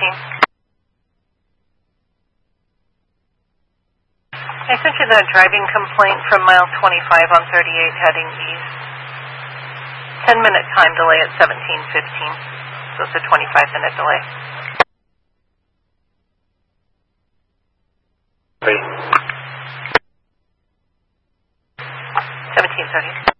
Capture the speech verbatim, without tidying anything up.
fifteen. I sent you the driving complaint from mile twenty-five on thirty-eight heading east. ten minute time delay at seventeen fifteen. So it's a twenty-five minute delay. Three. seventeen thirty.